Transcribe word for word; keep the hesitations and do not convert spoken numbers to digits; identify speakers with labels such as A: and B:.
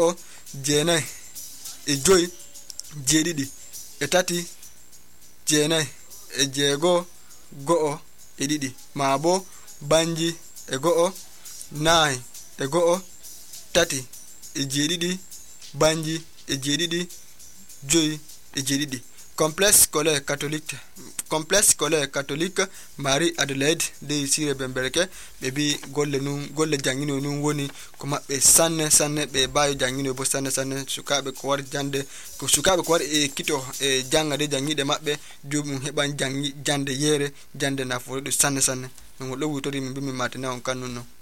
A: go'o jeenay e joyi jeedidi e tati jeenay e jeego go'o e didi maabo banji e go'o nine e go'o tati e jeedidi banji e jeedidi joyi e jeedidi. Complexe scolaire catholique complexe scolaire catholique Marie Adelaide de sire bemberke be bi golle nun golle jangino nun woni ko mabbe sanne sanne be bayo jangino bo sanne sanne sukabe ko war jande ko sukabe ko war e kito e jangade jangide mabbe jomum heban jangi jande yere jande nafoore do sanne sanne non do wutori min bi mi matina on kanun no